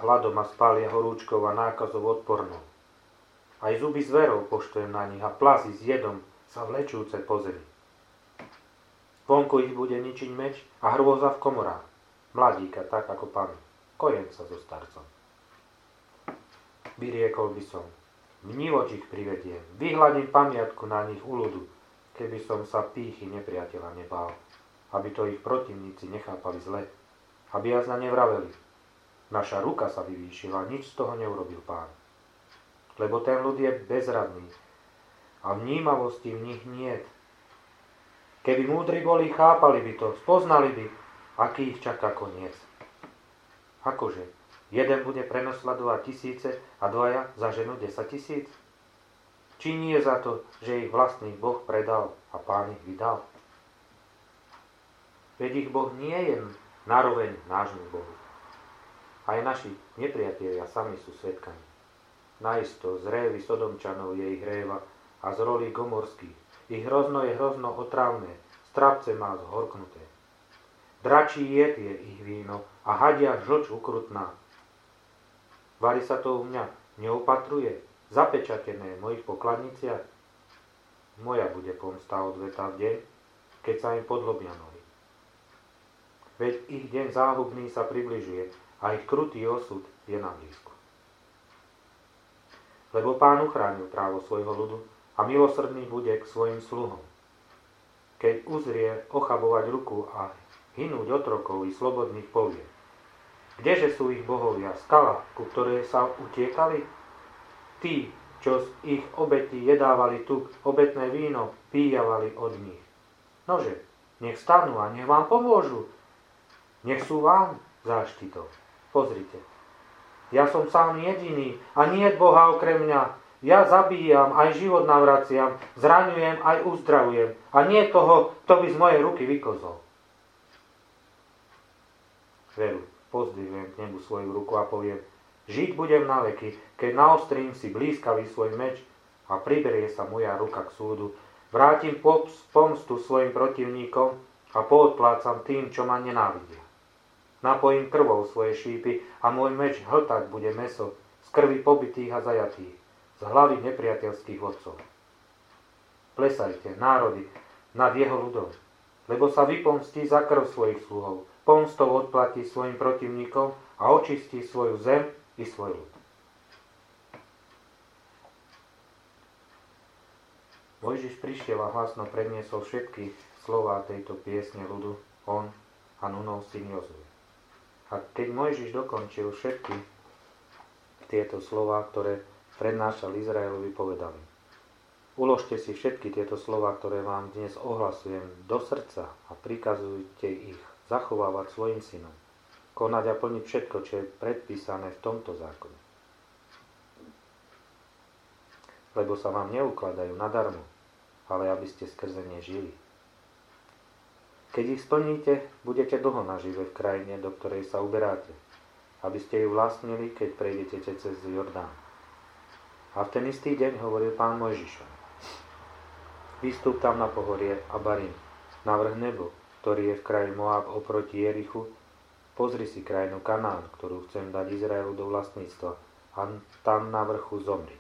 hladom a spália horúčkou a nákazou odpornou. Aj zuby zverov poštujem na nich a plazy s jedom sa vlečúce po zemi. Vonku ich bude ničiť meč a hrôza v komorách. Mladíka tak ako pán, kojenca so starcom. Vyriekol by som, vnívoč ich privediem, vyhľadím pamiatku na nich u ľudu, keby som sa pýchy nepriateľa nebál, aby to ich protivníci nechápali zle, aby jazda nevraveli. Naša ruka sa vyvýšila, nič z toho neurobil pán. Lebo ten ľud je bezradný a vnímavosti v nich niet. Keby múdri boli, chápali by to, spoznali by, aký ich čaká koniec. Akože, jeden bude prenosledovať tisíce a dvaja zaženú 10 000? Či nie za to, že ich vlastný Boh predal a pán ich vydal? Veď ich Boh nie je naroveň nášmu Bohu. Aj naši nepriatelia sami sú svedkami. Najisto z révy Sodomčanov je ich réva a z rolí gomorských. Ich hrozno je hrozno otravné, strapce má zhorknuté. Dračí jed je ich víno a hadia žlč ukrutná. Varí sa to u mňa, neopatruje, zapečatené v mojich pokladniciach. Moja bude pomsta odvetá v deň, keď sa im podlobia nohy. Veď ich deň záhubný sa približuje a ich krutý osud je na blízku. Lebo pán uchránil právo svojho ľudu a milosrdný bude k svojim sluhom. Keď uzrie ochabovať ruku a hynúť otrokov i slobodných povie. Kdeže sú ich bohovia, skala, ku ktorej sa utiekali? Tí, čo z ich obetí jedávali tuk, obetné víno píjavali od nich. Nože, nech stanú a nech vám pomôžu. Nech sú vám záštitou. Pozrite. Ja som sám jediný a nie je Boha okrem mňa. Ja zabíjam, aj život navraciam, zraňujem, aj uzdravujem. A nie toho, kto by z mojej ruky vykozol. Veru, pozdvihujem k nebu svoju ruku a poviem, žiť budem na veky, keď naostrím si blízkavý svoj meč a priberie sa moja ruka k súdu. Vrátim pomstu svojim protivníkom a poodplácam tým, čo ma nenávidia. Napojím krvou svoje šípy a môj meč hltať bude mäso z krvi pobitých a zajatých, z hlavy nepriateľských vodcov. Plesajte, národy, nad jeho ľudom, lebo sa vypomstí za krv svojich sluhov, pomstou odplatí svojim protivníkom a očistí svoju zem i svoj ľud. Mojžiš prišiel a hlasno predniesol všetky slová tejto piesne ľudu, on a Nunov syn Jozue. A keď Mojžiš dokončil všetky tieto slová, ktoré prednášal Izraelovi, povedali: Uložte si všetky tieto slová, ktoré vám dnes ohlasujem, do srdca a prikazujte ich zachovávať svojim synom, konať a plniť všetko, čo je predpísané v tomto zákone. Lebo sa vám neukladajú nadarmo, ale aby ste skrze ne žili. Keď ich splníte, budete dlho nažive v krajine, do ktorej sa uberáte, aby ste ju vlastnili, keď prejdete cez Jordán. A v ten istý deň hovoril pán Mojžišovi: Vystúp tam na pohorie Abarim, navrch nebo, ktorý je v kraji Moab oproti Jerichu. Pozri si krajinu Kanán, ktorú chcem dať Izraelu do vlastníctva, a tam na vrchu zomri.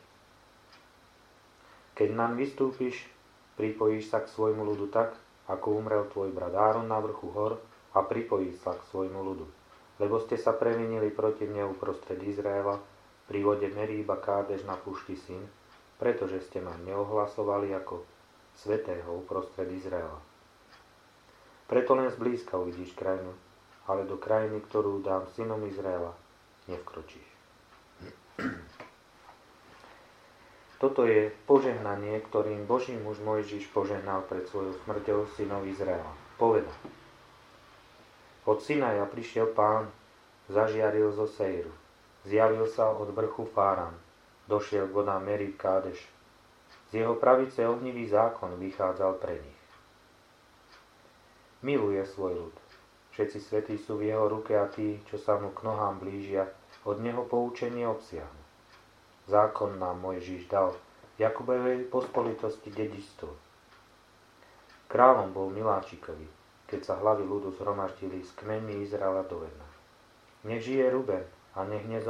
Keď nám vystúpiš, pripojíš sa k svojmu ľudu tak, ako umrel tvoj brat Áron na vrchu hor, a pripojí sa k svojmu ľudu. Lebo ste sa previnili proti mne uprostred Izraela, pri vode Meríba Kádež na púšti Sin, pretože ste ma neohlasovali ako svätého uprostred Izraela. Preto len zblízka uvidíš krajinu, ale do krajiny, ktorú dám synom Izraela, nevkročíš. Toto je požehnanie, ktorým Boží muž Mojžiš požehnal pred svojou smrťou synov Izraela. Povedal: Od Sinaja prišiel pán, zažiaril zo Sejru, zjavil sa od vrchu Fárán, došiel k vodám Merib Kádeš. Z jeho pravice ohnivý zákon vychádzal pre nich. Miluje svoj ľud. Všetci svätí sú v jeho ruke a tí, čo sa mu k nohám blížia, od neho poučenie obsiahnu. Zákon nám Mojžiš dal, Jakubovej pospolitosti dedičstvo. Kráľom bol Miláčikovi, keď sa hlavy ľudu zhromaždili z kmeňmi Izraela do Vedna. Nech žije Ruben a nech nezomrie